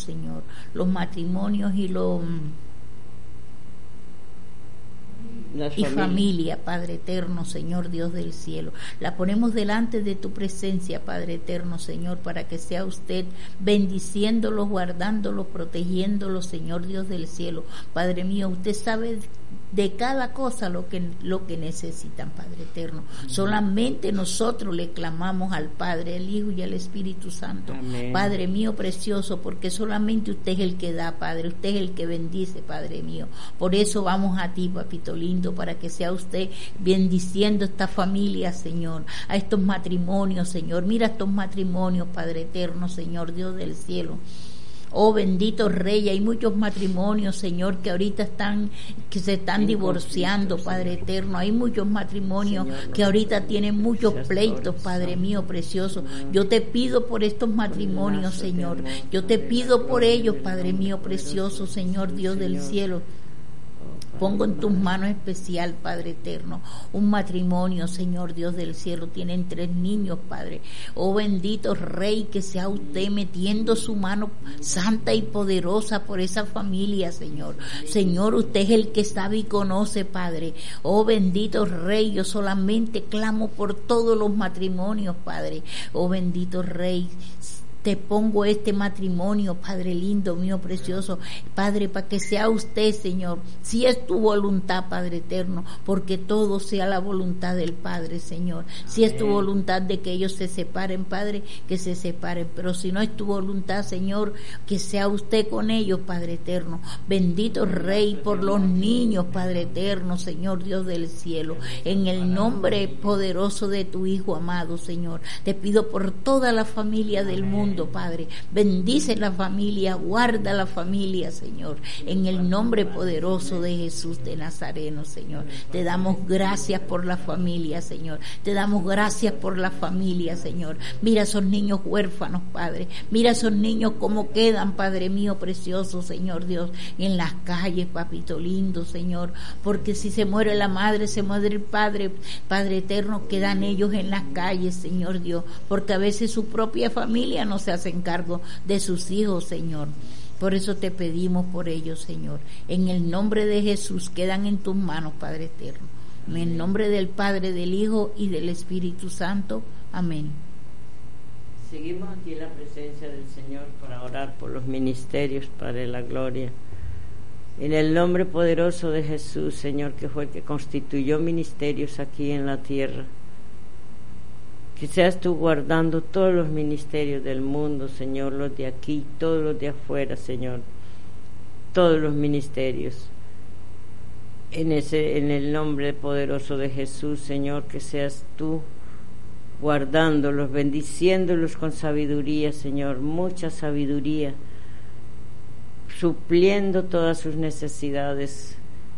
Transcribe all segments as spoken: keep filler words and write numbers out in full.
Señor, los matrimonios y los... Las y familias. familia, Padre eterno, Señor Dios del cielo. La ponemos delante de tu presencia, Padre eterno, Señor, para que sea usted bendiciéndolos, guardándolos, protegiéndolos, Señor Dios del cielo. Padre mío, usted sabe de cada cosa lo que lo que necesitan, Padre eterno. Uh-huh. Solamente nosotros le clamamos al Padre, al Hijo y al Espíritu Santo. Amén. Padre mío precioso, porque solamente usted es el que da, Padre, usted es el que bendice, Padre mío. Por eso vamos a ti, papito lindo, para que sea usted bendiciendo esta familia, Señor, a estos matrimonios, Señor. Mira estos matrimonios, Padre eterno, Señor Dios del cielo. Oh bendito Rey, hay muchos matrimonios, Señor, que ahorita están, que se están en divorciando, conflicto, Padre Señor. Eterno. Hay muchos matrimonios, Señor, que ahorita tienen muchos pleitos, Padre mío precioso. Yo te pido por estos matrimonios, Señor. Yo te pido por ellos, Padre mío precioso, Señor Dios del cielo. Pongo en tus manos especial, Padre eterno, un matrimonio, Señor Dios del cielo. Tienen tres niños, Padre. Oh bendito Rey, que sea usted metiendo su mano santa y poderosa por esa familia, Señor. Señor, usted es el que sabe y conoce, Padre. Oh bendito Rey, yo solamente clamo por todos los matrimonios, Padre. Oh bendito Rey, te pongo este matrimonio, Padre lindo, mío precioso, Padre, para que sea usted, Señor, si es tu voluntad, Padre eterno, porque todo sea la voluntad del Padre, Señor. Si es tu voluntad de que ellos se separen, Padre, que se separen, pero si no es tu voluntad, Señor, que sea usted con ellos, Padre eterno. Bendito Rey, por los niños, Padre eterno, Señor Dios del cielo, en el nombre poderoso de tu Hijo amado, Señor, te pido por toda la familia del mundo, Padre, bendice la familia, guarda la familia, Señor, en el nombre poderoso de Jesús de Nazareno, Señor. Te damos gracias por la familia, Señor. Te damos gracias por la familia, Señor. Mira esos niños huérfanos, Padre. Mira esos niños cómo quedan, Padre mío precioso, Señor Dios, en las calles, papito lindo, Señor. Porque si se muere la madre, se muere el padre, Padre eterno, quedan ellos en las calles, Señor Dios. Porque a veces su propia familia no se hacen cargo de sus hijos, Señor. Por eso te pedimos por ellos, Señor. En el nombre de Jesús, quedan en tus manos, Padre eterno. En el nombre del Padre, del Hijo y del Espíritu Santo. Amén. Seguimos aquí en la presencia del Señor para orar por los ministerios, Padre de la gloria. En el nombre poderoso de Jesús, Señor, que fue el que constituyó ministerios aquí en la tierra. Que seas tú guardando todos los ministerios del mundo, Señor, los de aquí, todos los de afuera, Señor, todos los ministerios. En ese, en el nombre poderoso de Jesús, Señor, que seas tú guardándolos, bendiciéndolos con sabiduría, Señor, mucha sabiduría, supliendo todas sus necesidades,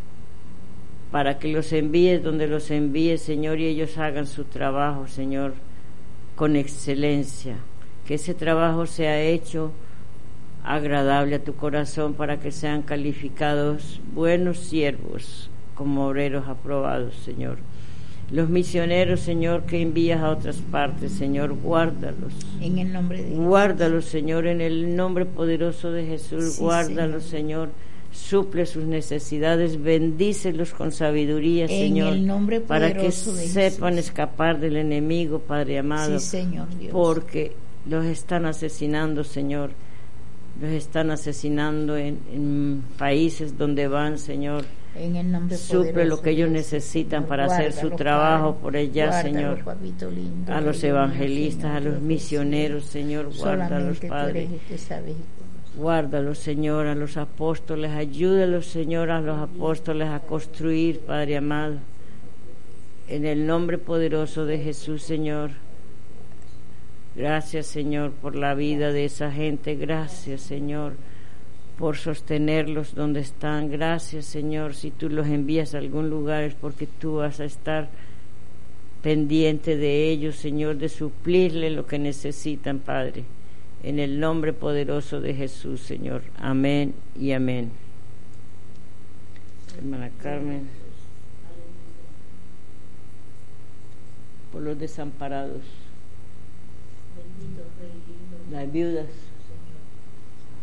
para que los envíes donde los envíes, Señor, y ellos hagan su trabajo, Señor, con excelencia, que ese trabajo sea hecho agradable a tu corazón, para que sean calificados buenos siervos como obreros aprobados, Señor. Los misioneros, Señor, que envías a otras partes, Señor, guárdalos. En el nombre de Jesús. Guárdalos, Señor, en el nombre poderoso de Jesús. Sí, guárdalos, Señor. Señor. Suple sus necesidades, bendícelos con sabiduría, en Señor, el nombre para que de sepan Jesús. Escapar del enemigo, Padre amado, sí, Señor Dios. Porque los están asesinando, Señor, los están asesinando en, en países donde van, Señor. En el nombre Suple lo que ellos necesitan para hacer su trabajo por allá, Señor. Lindo, a los evangelistas, a los misioneros, Señor, guárdalos, Padre. Guárdalos, Señor, a los apóstoles, ayúdalos, Señor, a los apóstoles a construir, Padre amado, en el nombre poderoso de Jesús, Señor. Gracias, Señor, por la vida de esa gente. Gracias, Señor, por sostenerlos donde están. Gracias, Señor, si tú los envías a algún lugar es porque tú vas a estar pendiente de ellos, Señor, de suplirle lo que necesitan, Padre. En el nombre poderoso de Jesús, Señor. Amén y amén. Hermana Carmen. Por los desamparados. Las viudas.